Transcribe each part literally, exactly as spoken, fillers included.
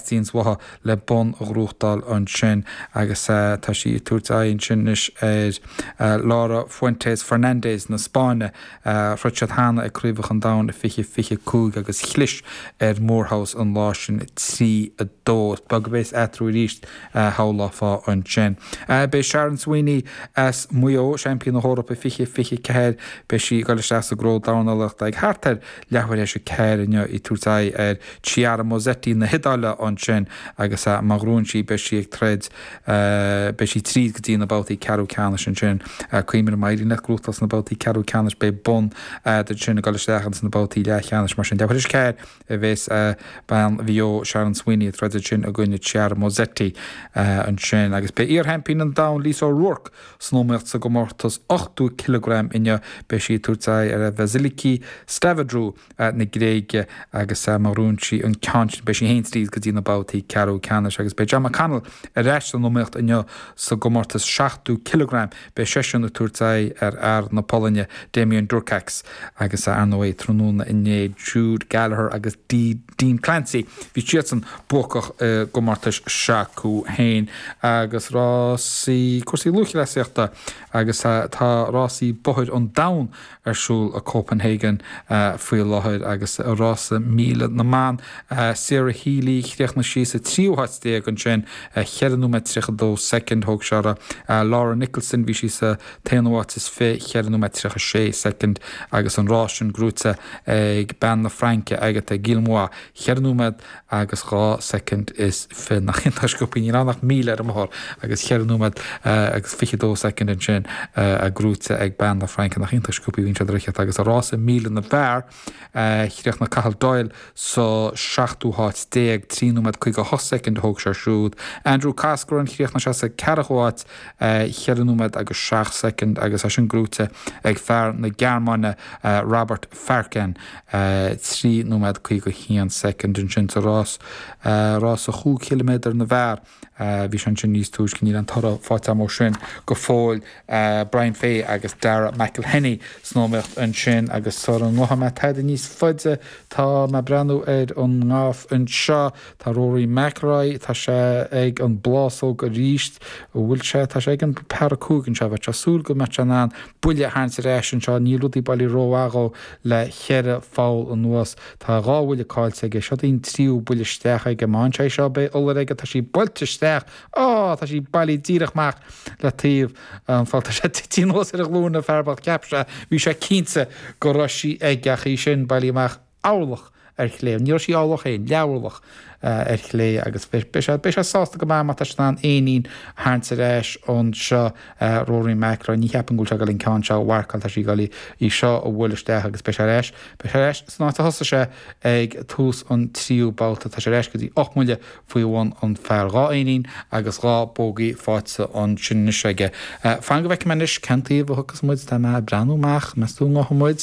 Westíns watha le bon grúchtdal an sin agus uh, tá sí túirt aon sin is er uh, Laura Fuentes Fernandez na Spáine uh, Richard Hanna a críomh an dain fiche fiche cúg agus chlis ar Moorhouse an lásin trí a dó bag bés etrú ríist uh, hála fá an sin. Uh, Bei Sharon Sweeney as muo champion na Europa fiche fiche ceir be sí galiste a gró dánalacht ag hartar lehar é se ceir inne i túrtaí ar Chiara Mosetti na hidáile an sin agus a marún sí be sí ag tred uh, be sí tríd go dtíana na bátaí cearú ceannis an sin uh, cuimar mairí net grútas na bátaí cearú ceannis be bon uh, de sin galistechans na bátaí le cheannis mar sin de is ceir a bhés uh, ban bhío Sharon Sweeney a tred sin a gine Chiara Mosetti uh, an sin agus be ar hempin an da Lisa O'Rourke snómecht sa gomortas ochtú kilogram inne be sí túrtaí ar a Vasiliki Stavadrú uh, na gréige agus uh, marúntí an ceantin be sí héinstríd go dtíana na bátaí cearú ceannis agus be Gemma Cannell a reis an nómecht inne sa gomortas seachtú kilogram be seisiún na túrtaí ar ar na Poloine Damien Durkax agus a anó é trónúna inné Jude Gallagher agus Dean Clancy hí siad an bócach uh, gomortas seachtú héin agus rásí cuasaí luchi le seachta agus uh, tá rásí bohuid an dain arsúl a Copenhagen uh, faoi láthid agus uh, rása míle na man uh, Sarah Healy chréach na síos a tríúhaidtéag an sin uh, cheanú me tríchadó second thug seara uh, Laura Nicholson bhí sí sa téanúhat is fé cheanú me trícha sé second agus an rásin grúte ag ben na Franke agat a Gilmoa cheanú me agus rá second is fé nach intascopí ní rannach míle ar amthir agus cheanú me uh, agus fichadó second an sin uh, a grúte ag ben na Franke nach intascopí vín Richard agus a rása míle na bhar chréach na Cahal Doyle so seachtúáit déag tríúmad chuig a hosecond thug se siúd Andrew Cascar an chréach na se sa cearachháit cheanúmad agus seach second agus a sin grúte ag fear na Gearmáine uh, Robert Farken uh, tríúmad chuig go hían second an sin rás uh, rás a chú kilometr na bhar bhí uh, an sin níos túis cin an tora fáta mór sin go fáil uh, Brian Fay agus Dara McElhenney snómecht an sin agus so an Mohammed Ted níos fudze tá me brenn éid an ngáf an seo tá Rory McIlroy tá sé ag an blásó go ríist bhfuil sé tá sé ag an peracúgan se bheit súl go me an buile haint rééis an seo nílúí bailí róáá le cheire fáil an nuas tá ráhfuile cáilte ige seo íon tríú buile steach ag go máin sé seo be óla aige tá sí builte steach á tá sí bailí díireachach le tíomh an fáilta sé tí nó ar a glúna ferbal ceapse bhí sé cínte go raisí ag í sin bailíach álach ar chléim. Níor sí álach é leabharlach ar chlé agus be sé sásta go má tá an éín háint réis ón seo Rory McIlroy ní heapan gúil go lín cáin seo bhharcail tá sí galí í seo ó bhfuilisteach agus be sé réis. Be sé réis sná hosa sé ag túús an tríúbáta tá sé réis go dtí och muile faoi bháin an fear rá éín agus rá bógaí fáte an sinne seige. Fan go bheith menis centaí bhchas muid tá me breanúach meú nach muid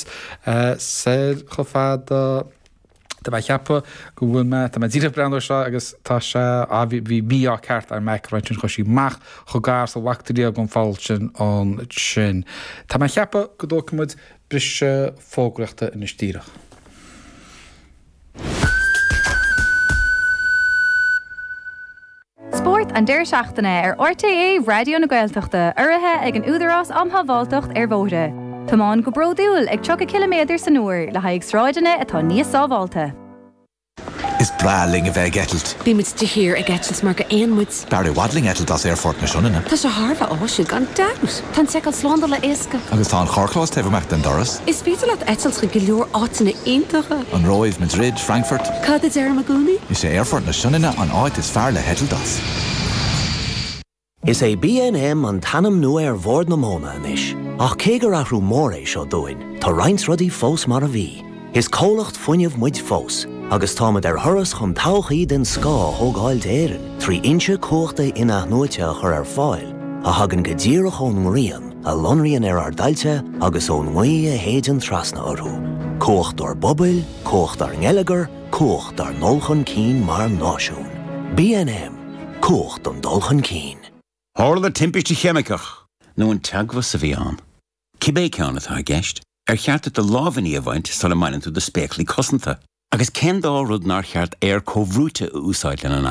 sé cho fád Tá bheith cheappa go bhfuil me tá díre brandú seo agus tá sé a bhí bí á ceart ar meic roiintin chu sí meach chu gár sa bhaachtarí gon fáil sin an sin. Tá me cheappa go dócamid brise fógreachta in istíireach. Sport an deir seachtaine ar R T é Radio na Gaeltachta uirithe ag an údarrás amthabháilteacht ar bóide. Támán go bródúil ag tucha kilometr san uair le haig sráideanna atá níos sábháilte. Is braling a bheith getalt. Bí muid de hir a getalt mar go éonmuid. Barry Wadling getalt as airfort na siúnina. Tá sé Harbh áisiú gan daus. Tá secail slánda le éasca. Agus tá an chorchlás tefamach den doras. Is féidir leat etalt go leor átainna iontacha. An Roiv, Madrid, Frankfurt. Cad is ar magúni? Is sé airfort na siúnina an áit is fear le hetalt as. Is é B N M an tanam nua ar bhord na móna inis. Ach cégur athrú mór é seo dúin, tá roinnt rudaí fós mar a bhí. Is cólacht fuinneamh muid fós, agus támad ar thuras chun tauchaí den scá thógáilt éireann, trí inse cóchta ina nuaite chur ar fáil, a hagan go ddíireach ón rian, a lonrian ar ar dailte agus ón ngaí a héidean trasna orthú. Cócht ar bobail, cócht ar ngeileagar, cócht ar nolchan cín mar náisiún. B N M, cócht an dulchan cín. Hála timpiste cheamicach, nó an teagmha sa bhí an. Cibé ceann atá gceist, ar cheartta de láhaní a bhaint sal a mainan tú de spéclaí cosanta. Agus cén dá rud nar cheart ar cóhrúte úsáid lena